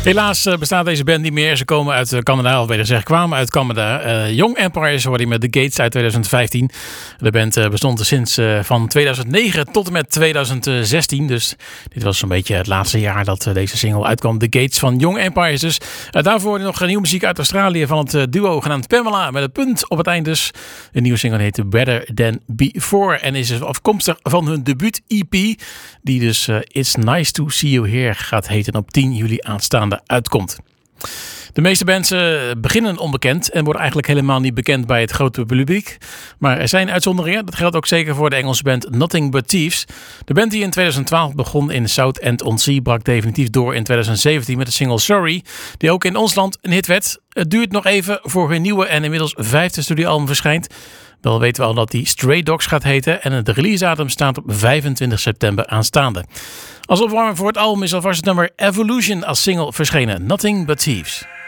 Helaas bestaat deze band niet meer. Ze komen uit Canada, of beter gezegd kwamen uit Canada. Young Empires hoorde je met The Gates uit 2015. De band bestond sinds van 2009 tot en met 2016. Dus dit was zo'n beetje het laatste jaar dat deze single uitkwam. The Gates van Young Empires dus. Daarvoor nog nieuwe muziek uit Australië van het duo genaamd Pamela. Met een punt op het eind dus. De nieuwe single heet Better Than Before. En is afkomstig van hun debuut EP. Die dus It's Nice To See You Here gaat heten op 10 juli aanstaande uitkomt. De meeste bands beginnen onbekend en worden eigenlijk helemaal niet bekend bij het grote publiek. Maar er zijn uitzonderingen. Dat geldt ook zeker voor de Engelse band Nothing But Thieves. De band die in 2012 begon in Southend-on-Sea brak definitief door in 2017 met de single Sorry, die ook in ons land een hit werd. Het duurt nog even voor hun nieuwe en inmiddels 5e studioalbum verschijnt. Wel weten we al dat die Stray Dogs gaat heten en de releasedatum staat op 25 september aanstaande. Als opwarming voor het album is alvast het nummer Evolution als single verschenen. Nothing But Thieves.